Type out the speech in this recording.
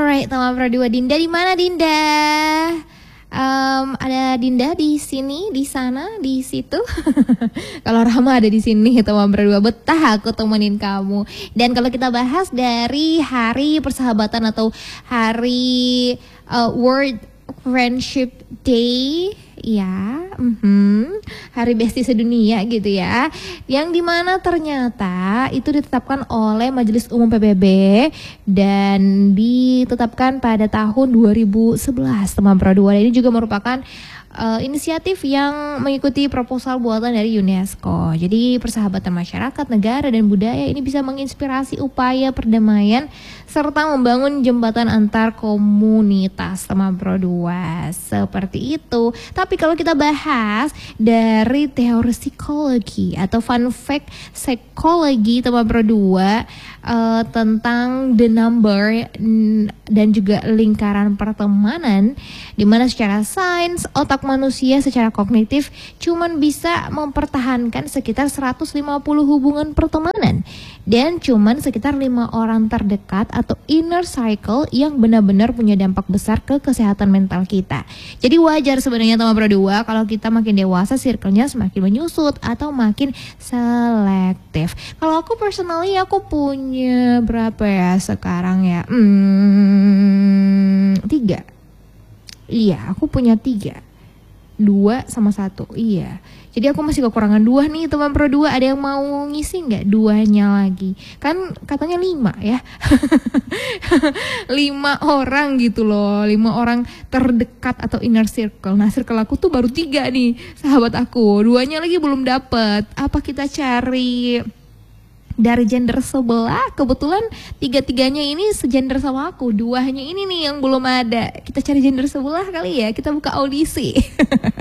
Alright, teman berdua, Dinda di mana Dinda? Ada Dinda di sini, di sana, di situ. Kalau Rama ada di sini, teman berdua, betah aku temenin kamu. Dan kalau kita bahas dari hari persahabatan atau hari World Friendship Day, ya, hari bestie sedunia gitu ya, yang dimana ternyata itu ditetapkan oleh Majelis Umum PBB dan ditetapkan pada tahun 2011, teman berdua. Ini juga merupakan inisiatif yang mengikuti proposal buatan dari UNESCO. Jadi persahabatan masyarakat, negara, dan budaya ini bisa menginspirasi upaya perdamaian serta membangun jembatan antar komunitas, teman berdua. Seperti itu. Tapi kalau kita bahas dari teori psikologi atau fun fact psikologi, teman berdua, tentang the number dan juga lingkaran pertemanan, dimana secara sains otak manusia secara kognitif cuman bisa mempertahankan sekitar 150 hubungan pertemanan dan cuman sekitar 5 orang terdekat atau inner cycle yang benar-benar punya dampak besar ke kesehatan mental kita. Jadi wajar sebenarnya teman berdua kalau kita makin dewasa circle-nya semakin menyusut atau makin selektif. Kalau aku personally aku punya berapa ya sekarang ya? 3. Iya, aku punya 3. 2 sama 1, iya. Jadi aku masih kekurangan 2 nih teman berdua. Ada yang mau ngisi nggak 2-nya lagi? Kan katanya 5 ya. 5 orang gitu loh, 5 orang terdekat atau inner circle. Nah circle aku tuh baru 3 nih sahabat aku. 2-nya lagi belum dapet. Apa kita cari dari gender sebelah? Kebetulan 3-3-nya ini segender sama aku. 2-nya ini nih yang belum ada. Kita cari gender sebelah kali ya. Kita buka audisi.